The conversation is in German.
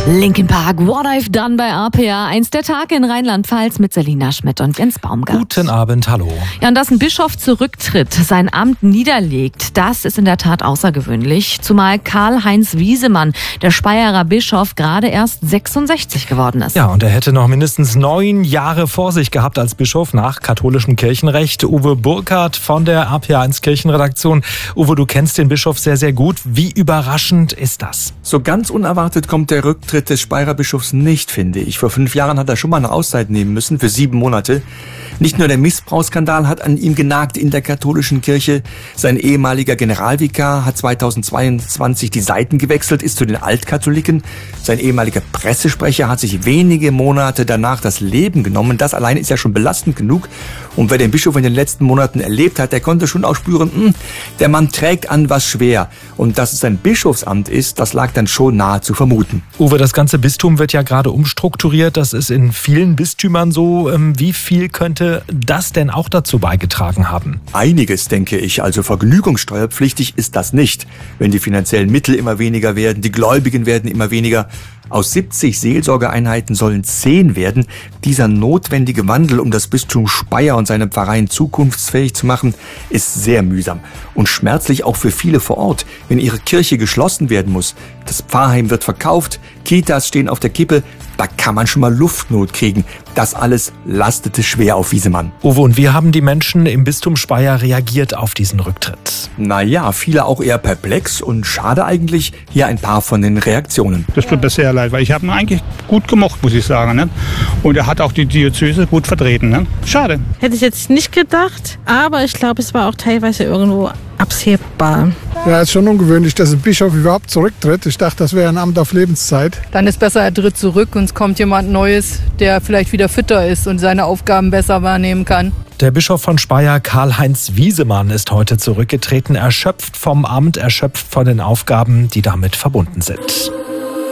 Linkin Park, What I've Done bei RPA. 1 der Tage in Rheinland-Pfalz mit Selina Schmidt und Jens Baumgart. Guten Abend, hallo. Ja, und dass ein Bischof zurücktritt, sein Amt niederlegt, das ist in der Tat außergewöhnlich. Zumal Karl-Heinz Wiesemann, der Speyerer Bischof, gerade erst 66 geworden ist. Ja, und er hätte noch mindestens 9 Jahre vor sich gehabt als Bischof nach katholischem Kirchenrecht. Uwe Burkhardt von der RPA1 Kirchenredaktion. Uwe, du kennst den Bischof sehr, sehr gut. Wie überraschend ist das? So ganz unerwartet kommt der Rücktritt des Speyerer Bischofs nicht, finde ich. Vor 5 Jahren hat er schon mal eine Auszeit nehmen müssen, für 7 Monate. Nicht nur der Missbrauchsskandal hat an ihm genagt in der katholischen Kirche. Sein ehemaliger Generalvikar hat 2022 die Seiten gewechselt, ist zu den Altkatholiken. Sein ehemaliger Pressesprecher hat sich wenige Monate danach das Leben genommen. Das allein ist ja schon belastend genug. Und wer den Bischof in den letzten Monaten erlebt hat, der konnte schon auch spüren, der Mann trägt an was schwer. Und dass es ein Bischofsamt ist, das lag dann schon nahe zu vermuten. Uwe, das ganze Bistum wird ja gerade umstrukturiert. Das ist in vielen Bistümern so. Wie viel könnte das denn auch dazu beigetragen haben? Einiges, denke ich. Also vergnügungssteuerpflichtig ist das nicht. Wenn die finanziellen Mittel immer weniger werden, die Gläubigen werden immer weniger. Aus 70 Seelsorgeeinheiten sollen 10 werden. Dieser notwendige Wandel, um das Bistum Speyer und seine Pfarreien zukunftsfähig zu machen, ist sehr mühsam und schmerzlich auch für viele vor Ort, wenn ihre Kirche geschlossen werden muss. Das Pfarrheim wird verkauft, Kitas stehen auf der Kippe, da kann man schon mal Luftnot kriegen. Das alles lastete schwer auf Wiesemann. Uwe, und wie haben die Menschen im Bistum Speyer reagiert auf diesen Rücktritt? Naja, viele auch eher perplex und schade eigentlich. Hier ein paar von den Reaktionen. Das tut mir sehr leid, weil ich habe ihn eigentlich gut gemocht, muss ich sagen. Ne? Und er hat auch die Diözese gut vertreten. Ne? Schade. Hätte ich jetzt nicht gedacht, aber ich glaube, es war auch teilweise irgendwo absehbar. Ja, ist schon ungewöhnlich, dass ein Bischof überhaupt zurücktritt. Ich dachte, das wäre ein Amt auf Lebenszeit. Dann ist besser, er tritt zurück und es kommt jemand Neues, der vielleicht wieder fitter ist und seine Aufgaben besser wahrnehmen kann. Der Bischof von Speyer, Karl-Heinz Wiesemann, ist heute zurückgetreten, erschöpft vom Amt, erschöpft von den Aufgaben, die damit verbunden sind.